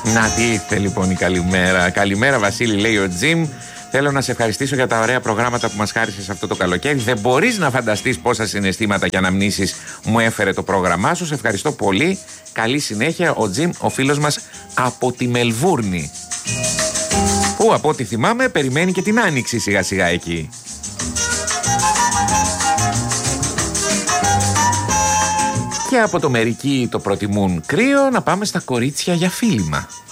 Να τι ήρθε λοιπόν η καλημέρα. Καλημέρα Βασίλη, λέει ο Τζιμ. Θέλω να σε ευχαριστήσω για τα ωραία προγράμματα που μας χάρισες αυτό το καλοκαίρι. Δεν μπορείς να φανταστείς πόσα συναισθήματα και αναμνήσεις μου έφερε το πρόγραμμά σου. Σε ευχαριστώ πολύ. Καλή συνέχεια. Ο Τζιμ, ο φίλος μας από τη Μελβούρνη, που από ό,τι θυμάμαι περιμένει και την άνοιξη σιγά σιγά εκεί. Και από το μερικοί το προτιμούν κρύο, να πάμε στα κορίτσια για φίλημα.